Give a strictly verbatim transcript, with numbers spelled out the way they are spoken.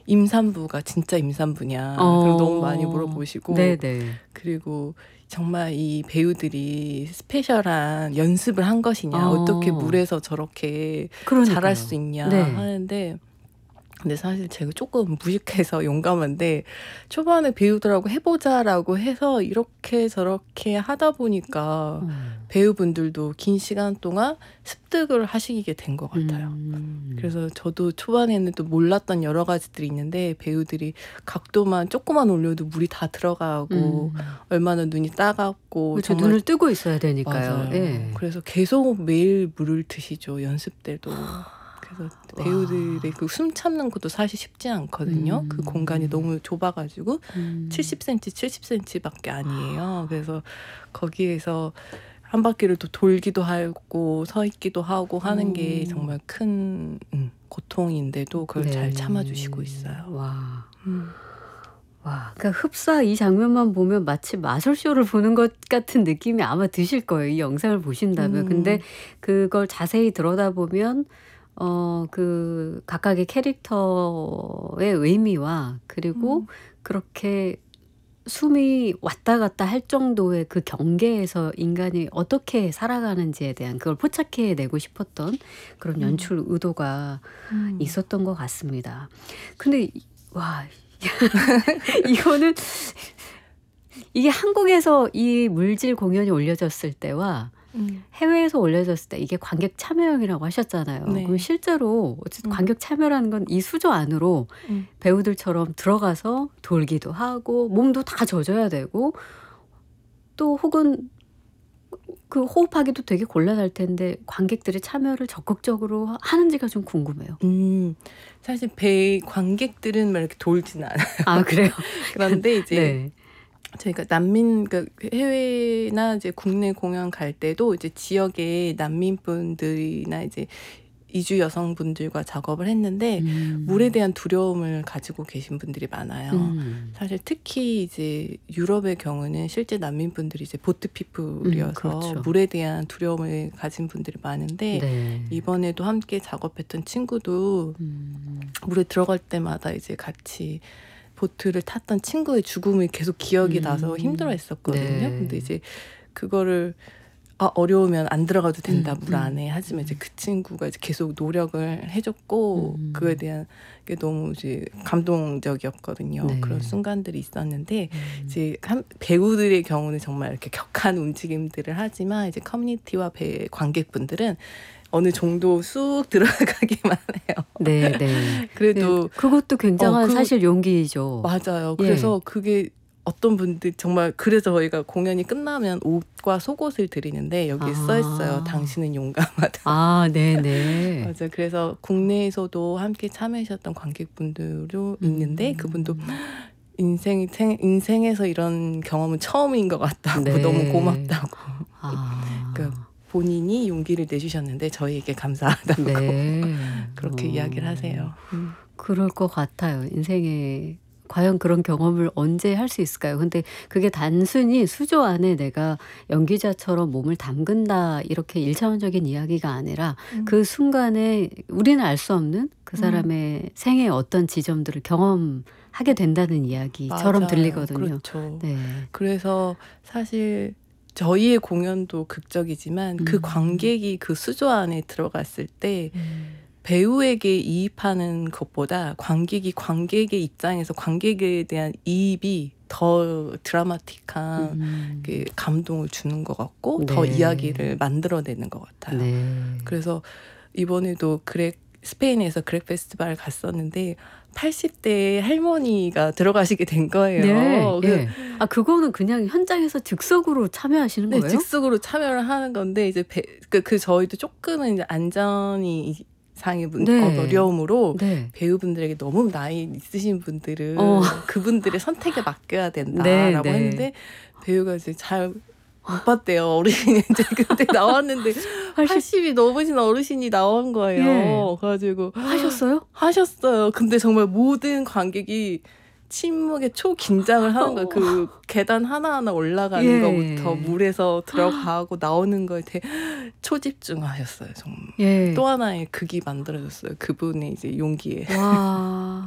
임산부가 진짜 임산부냐 어. 그리고 너무 많이 물어보시고 네네. 그리고 정말 이 배우들이 스페셜한 연습을 한 것이냐 어. 어떻게 물에서 저렇게 그러니까요. 잘할 수 있냐 네. 하는데 근데 사실 제가 조금 무식해서 용감한데 초반에 배우들하고 해보자라고 해서 이렇게 저렇게 하다 보니까 음. 배우분들도 긴 시간 동안 습득을 하시게 된 것 같아요. 음. 그래서 저도 초반에는 또 몰랐던 여러 가지들이 있는데 배우들이 각도만 조금만 올려도 물이 다 들어가고 음. 얼마나 눈이 따갑고 그렇죠. 정말 눈을 뜨고 있어야 되니까요. 맞아요. 예. 그래서 계속 매일 물을 드시죠. 연습 때도. 그래서 배우들의 그 숨 참는 것도 사실 쉽지 않거든요. 음. 그 공간이 너무 좁아가지고 음. 칠십 센티미터, 칠십 센티미터밖에 아니에요. 그래서 거기에서 한 바퀴를 또 돌기도 하고 서 있기도 하고 하는 게 음. 정말 큰 음, 고통인데도 그걸 네. 잘 참아주시고 있어요. 와. 음. 와, 그러니까 흡사 이 장면만 보면 마치 마술쇼를 보는 것 같은 느낌이 아마 드실 거예요. 이 영상을 보신다면. 음. 근데 그걸 자세히 들여다보면 어, 그 각각의 캐릭터의 의미와 그리고 음. 그렇게 숨이 왔다 갔다 할 정도의 그 경계에서 인간이 어떻게 살아가는지에 대한 그걸 포착해내고 싶었던 그런 연출 의도가 음. 있었던 것 같습니다. 근데 이- 와 이거는 이게 한국에서 이 물질 공연이 올려졌을 때와 음. 해외에서 올려졌을 때 이게 관객 참여형이라고 하셨잖아요. 네. 그럼 실제로 어쨌든 음. 관객 참여라는 건 이 수조 안으로 음. 배우들처럼 들어가서 돌기도 하고 몸도 다 젖어야 되고 또 혹은 그 호흡하기도 되게 곤란할 텐데 관객들의 참여를 적극적으로 하는지가 좀 궁금해요. 음. 사실 배 관객들은 막 이렇게 돌진 않아요. 아 그래요? 그런데 이제 네. 저희가 난민 그러니까 해외나 이제 국내 공연 갈 때도 이제 지역의 난민분들이나 이제 이주 여성분들과 작업을 했는데 음. 물에 대한 두려움을 가지고 계신 분들이 많아요. 음. 사실 특히 이제 유럽의 경우는 실제 난민분들이 이제 보트 피플이어서 음, 그렇죠. 물에 대한 두려움을 가진 분들이 많은데 네. 이번에도 함께 작업했던 친구도 음. 물에 들어갈 때마다 이제 같이 보트를 탔던 친구의 죽음이 계속 기억이 음. 나서 힘들어했었거든요. 네. 근데 이제 그거를 아, 어려우면 안 들어가도 된다 음, 물 안에 하지만 이제 그 친구가 이제 계속 노력을 해줬고 음. 그거에 대한 게 너무 이제 감동적이었거든요. 네. 그런 순간들이 있었는데 음. 이제 한, 배우들의 경우는 정말 이렇게 격한 움직임들을 하지만 이제 커뮤니티와 배 관객분들은 어느 정도 쑥 들어가기만 해요. 네, 네. 그래도 네, 그것도 굉장한 어, 그- 사실 용기죠. 맞아요. 예. 그래서 그게 어떤 분들 정말 그래서 저희가 공연이 끝나면 옷과 속옷을 드리는데 여기에 아. 써 있어요. 당신은 용감하다. 아, 네, 네. 맞아요. 그래서 국내에서도 함께 참여하셨던 관객분들도 있는데 음. 그분도 인생 인생에서 이런 경험은 처음인 것 같다고 네. 너무 고맙다고. 아. 그러니까 본인이 용기를 내주셨는데 저희에게 감사하다고 네. 그렇게 어. 이야기를 하세요. 음. 그럴 것 같아요. 인생에 과연 그런 경험을 언제 할 수 있을까요? 근데 그게 단순히 수조 안에 내가 연기자처럼 몸을 담근다 이렇게 일차원적인 이야기가 아니라 음. 그 순간에 우리는 알 수 없는 그 음. 사람의 생애의 어떤 지점들을 경험하게 된다는 이야기처럼 맞아요. 들리거든요. 그렇죠. 네. 그래서 사실 저희의 공연도 극적이지만 그 음. 관객이 그 수조 안에 들어갔을 때 음. 배우에게 이입하는 것보다 관객이 관객의 입장에서 관객에 대한 이입이 더 드라마틱한 음. 그 감동을 주는 것 같고 더 네. 이야기를 만들어내는 것 같아요. 네. 그래서 이번에도 그렉 스페인에서 그렉 페스티벌 갔었는데 팔십 대 할머니가 들어가시게 된 거예요. 네. 그래서 예. 아 그거는 그냥 현장에서 즉석으로 참여하시는 네, 거예요? 즉석으로 참여를 하는 건데 이제 배, 그, 그 저희도 조금은 이제 안전이 상의 문, 네. 어려움으로 네. 배우분들에게 너무 나이 있으신 분들은 어. 그분들의 선택에 맡겨야 된다라고 네, 네. 했는데 배우가 이제 잘 못 봤대요. 어르신이 이제 그때 나왔는데 팔십이 넘으신 어르신이 나온 거예요. 예. 그래가지고 하셨어요? 하셨어요. 근데 정말 모든 관객이 침묵에 초긴장을 하는 거예요. 그 계단 하나하나 올라가는 예. 것부터 물에서 들어가고 나오는 거에 되게 초집중하셨어요. 정말. 예. 또 하나의 극이 만들어졌어요. 그분의 이제 용기에. 와.